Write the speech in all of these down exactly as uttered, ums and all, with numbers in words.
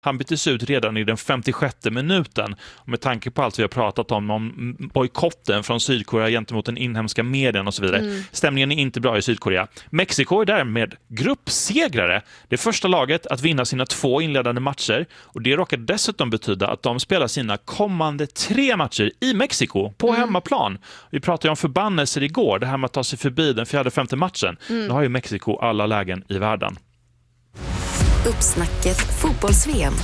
Han byttes ut redan i den femtiosjätte minuten. Och med tanke på allt vi har pratat om, om bojkotten från Sydkorea gentemot den inhemska medien och så vidare. Mm. Stämningen är inte bra i Sydkorea. Mexiko är därmed gruppsegrare. Det är första laget att vinna sina två inledande matcher. Och det råkar dessutom betyda att de spelar sina kommande tre matcher i Mexiko på mm. hemmaplan. Vi pratade ju om förbannelser igår. Det här med att ta sig förbi den fjärde femte matchen. Mm. Nu har ju Mexiko alla lägen i världen. Uppsnacket fotbolls-V M.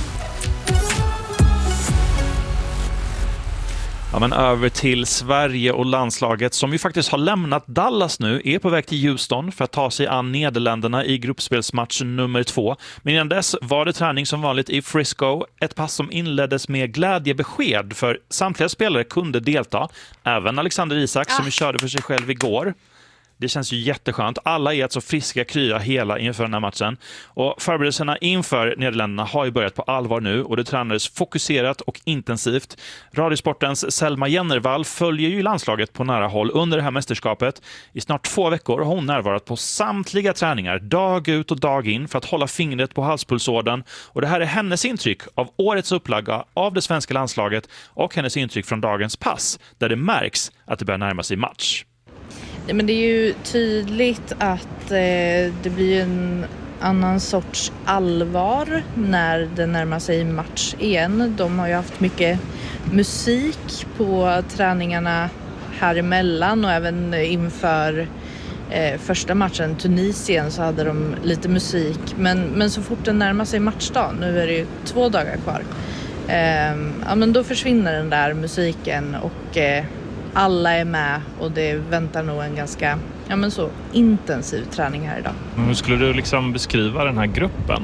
Ja, men över till Sverige och landslaget som ju faktiskt har lämnat Dallas nu, är på väg till Houston för att ta sig an Nederländerna i gruppspelsmatch nummer två. Men innan dess var det träning som vanligt i Frisco, ett pass som inleddes med glädjebesked för samtliga spelare kunde delta, även Alexander Isak som ah. körde för sig själv igår. Det känns ju jätteskönt. Alla är alltså friska, krya, hela inför den här matchen. Och förberedelserna inför Nederländerna har ju börjat på allvar nu och det tränades fokuserat och intensivt. Radiosportens Selma Jennervall följer ju landslaget på nära håll under det här mästerskapet. I snart två veckor har hon närvarat på samtliga träningar, dag ut och dag in, för att hålla fingret på halspulsådern. Och det här är hennes intryck av årets upplaga av det svenska landslaget och hennes intryck från dagens pass, där det märks att det börjar närma sig match. Men det är ju tydligt att eh, det blir en annan sorts allvar när det närmar sig match igen. De har ju haft mycket musik på träningarna här emellan och även inför eh, första matchen Tunisien så hade de lite musik. Men, men så fort det närmar sig matchdag, nu är det ju två dagar kvar, eh, ja, men då försvinner den där musiken och eh, alla är med och det väntar nog en ganska ja, men så intensiv träning här idag. Hur skulle du liksom beskriva den här gruppen?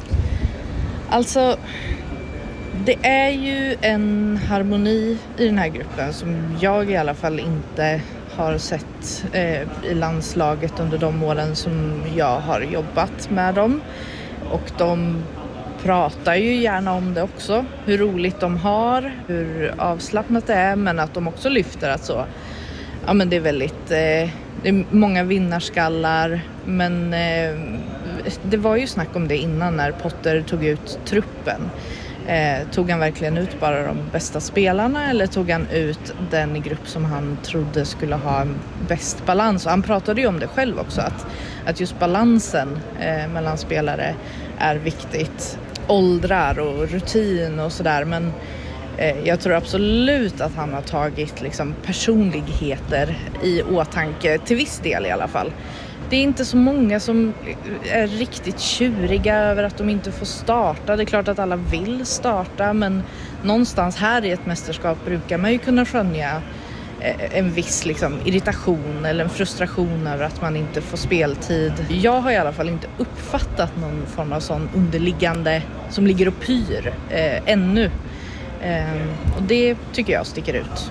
Alltså, det är ju en harmoni i den här gruppen som jag i alla fall inte har sett eh, i landslaget under de åren som jag har jobbat med dem. Och de pratar ju gärna om det också, hur roligt de har, hur avslappnat det är, men att de också lyfter att så, ja men det är väldigt, eh, det är många vinnarskallar, men eh, det var ju snack om det innan när Potter tog ut truppen. Eh, tog han verkligen ut bara de bästa spelarna eller tog han ut den grupp som han trodde skulle ha en bäst balans? Och han pratade ju om det själv också, att, att just balansen eh, mellan spelare är viktigt. Åldrar och rutin och sådär, men eh, jag tror absolut att han har tagit liksom, personligheter i åtanke, till viss del i alla fall. Det är inte så många som är riktigt tjuriga över att de inte får starta. Det är klart att alla vill starta, men någonstans här i ett mästerskap brukar man ju kunna skönja en viss liksom, irritation eller en frustration över att man inte får speltid. Jag har i alla fall inte uppfattat någon form av sån underliggande som ligger och pyr eh, ännu. Eh, och det tycker jag sticker ut.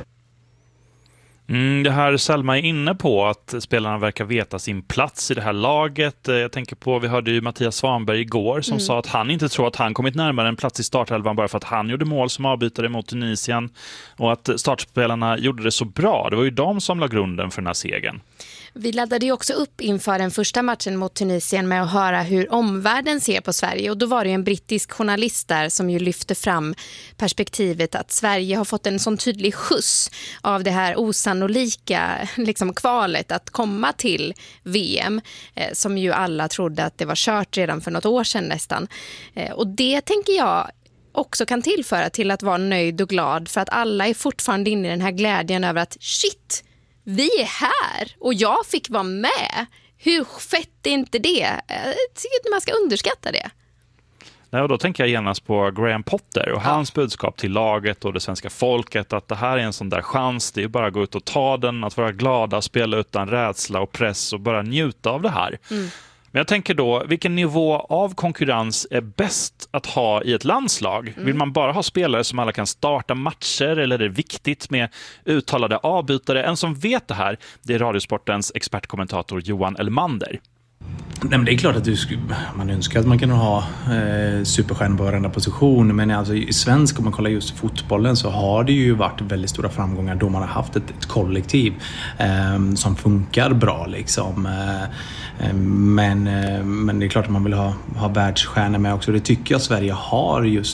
Mm, det här Selma är inne på, att spelarna verkar veta sin plats i det här laget. Jag tänker på, vi hörde ju Mattias Svanberg igår som mm. sa att han inte tror att han kommit närmare en plats i startelvan bara för att han gjorde mål som avbytare mot Tunisien och att startspelarna gjorde det så bra. Det var ju de som la grunden för den här segern. Vi laddade ju också upp inför den första matchen mot Tunisien med att höra hur omvärlden ser på Sverige. Och då var det ju en brittisk journalist där som ju lyfte fram perspektivet att Sverige har fått en sån tydlig skjuts av det här osannolika liksom, kvalet att komma till V M. Eh, som ju alla trodde att det var kört redan för något år sedan nästan. Eh, och det tänker jag också kan tillföra till att vara nöjd och glad, för att alla är fortfarande inne i den här glädjen över att shit, vi är här och jag fick vara med. Hur fett är inte det? Jag tycker inte man ska underskatta det. Nej, och då tänker jag genast på Graham Potter och ja. hans budskap till laget och det svenska folket, att det här är en sån där chans, det är bara att gå ut och ta den, att vara glada, spela utan rädsla och press och bara njuta av det här. Mm. Men jag tänker då, vilken nivå av konkurrens är bäst att ha i ett landslag? Mm. Vill man bara ha spelare som alla kan starta matcher, eller är det viktigt med uttalade avbytare? En som vet det här, det är Radiosportens expertkommentator Johan Elmander. Nej, men det är klart att du skulle, man önskar att man kan ha eh, superstjärnor på varenda position, men alltså i svensk, om man kollar just fotbollen, så har det ju varit väldigt stora framgångar då man har haft ett, ett kollektiv eh, som funkar bra liksom. Eh, men, eh, men det är klart att man vill ha, ha världsstjärnor med också. Det tycker jag Sverige har just